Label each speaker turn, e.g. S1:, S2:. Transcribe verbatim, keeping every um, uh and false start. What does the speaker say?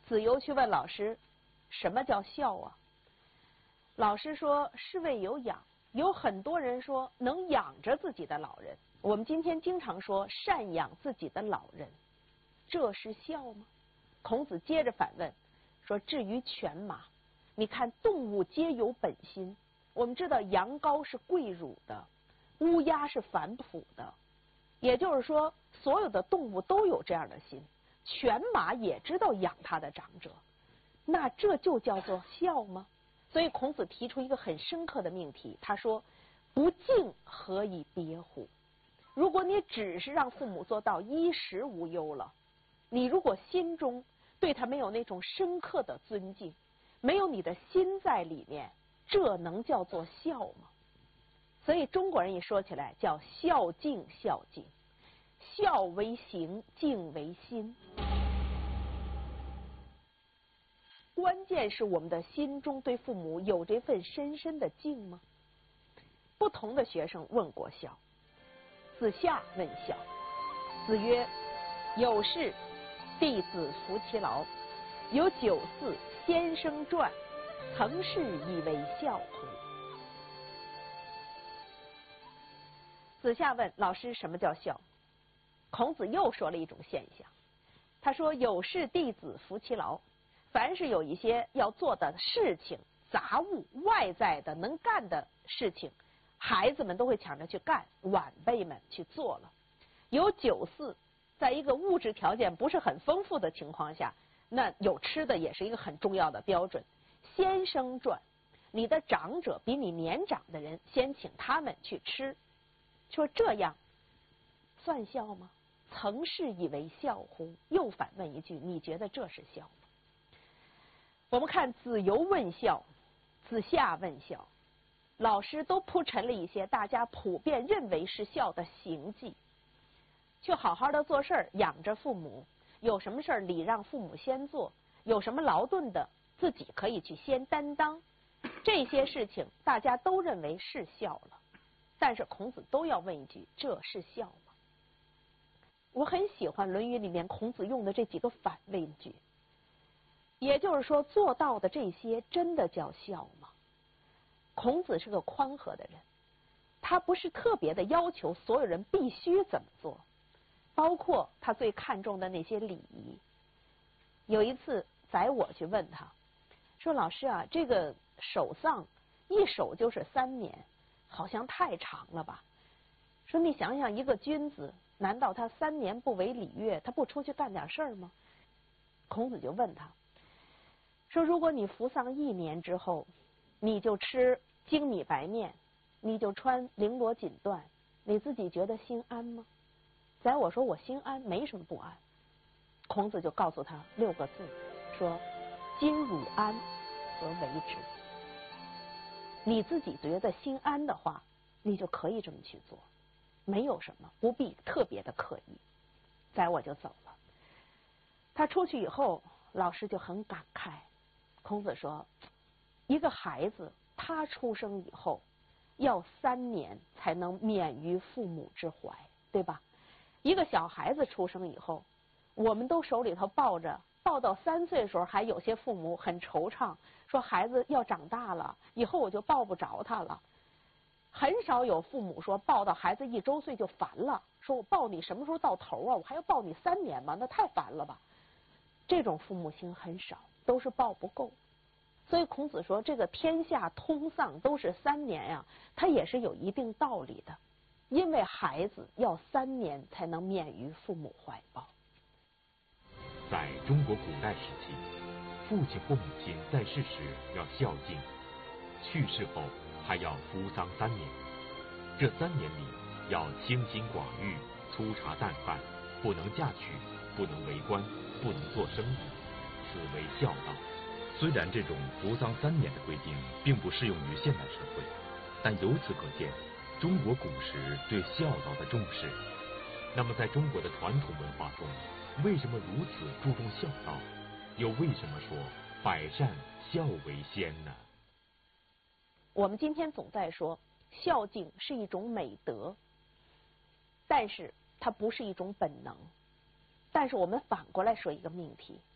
S1: 子游去问老师，什么叫孝啊？老师说，是谓有养。有很多人说能养着自己的老人，我们今天经常说赡养自己的老人，这是孝吗？孔子接着反问说，至于犬马，你看动物皆有本心，我们知道羊羔是跪乳的，乌鸦是反哺的，也就是说所有的动物都有这样的心，犬马也知道养它的长者，那这就叫做孝吗？所以孔子提出一个很深刻的命题，他说，不敬何以别乎？如果你只是让父母做到衣食无忧了，你如果心中对他没有那种深刻的尊敬，没有你的心在里面，这能叫做孝吗？所以中国人一说起来叫孝敬孝敬，孝为行，敬为心。关键是我们的心中对父母有这份深深的敬吗？不同的学生问过孝。子夏问孝，子曰：有事，弟子服其劳；有酒肆，先生传，曾是以为孝乎？子夏问老师，什么叫孝？孔子又说了一种现象，他说，有事弟子服其劳。凡是有一些要做的事情，杂物外在的能干的事情，孩子们都会抢着去干，晚辈们去做了。有酒肆，在一个物质条件不是很丰富的情况下，那有吃的也是一个很重要的标准。先生传，你的长者比你年长的人，先请他们去吃，说这样算孝吗？曾是以为孝乎？又反问一句，你觉得这是孝吗？我们看子游问孝，子夏问孝，老师都铺陈了一些大家普遍认为是孝的行迹，去好好的做事儿，养着父母，有什么事儿礼让父母先做，有什么劳顿的自己可以去先担当，这些事情大家都认为是孝了。但是孔子都要问一句，这是孝吗？我很喜欢《论语》里面孔子用的这几个反问句。也就是说，做到的这些真的叫孝吗？孔子是个宽和的人，他不是特别的要求所有人必须怎么做，包括他最看重的那些礼仪。有一次宰我去问他说，老师啊，这个守丧一守就是三年，好像太长了吧？说你想想，一个君子难道他三年不为礼乐，他不出去干点事儿吗？孔子就问他说，如果你服丧一年之后，你就吃精米白面，你就穿绫罗锦缎，你自己觉得心安吗？宰我说，我心安，没什么不安。孔子就告诉他六个字，说，今汝安则为之。你自己觉得心安的话，你就可以这么去做，没有什么，不必特别的刻意。宰我就走了。他出去以后，老师就很感慨。孔子说，一个孩子他出生以后要三年才能免于父母之怀，对吧？一个小孩子出生以后，我们都手里头抱着，抱到三岁的时候，还有些父母很惆怅，说孩子要长大了，以后我就抱不着他了。很少有父母说抱到孩子一周岁就烦了，说我抱你什么时候到头啊？我还要抱你三年吗？那太烦了吧。这种父母亲很少，都是抱不够。所以孔子说，这个天下通丧都是三年呀、啊，它也是有一定道理的，因为孩子要三年才能免于父母怀抱。
S2: 在中国古代时期，父亲或母亲在世时要孝敬，去世后还要服丧三年。这三年里要清心寡欲，粗茶淡饭，不能嫁娶，不能为官，不能做生意，此为孝道。
S3: 虽然这种服丧三年的规定并不适用于现代社会，但由此可见中国古时对孝道的重视。
S2: 那么在中国的传统文化中，为什么如此注重孝道？又为什么说百善孝为先呢？
S1: 我们今天总在说孝敬是一种美德，但是它不是一种本能。但是我们反过来说一个命题，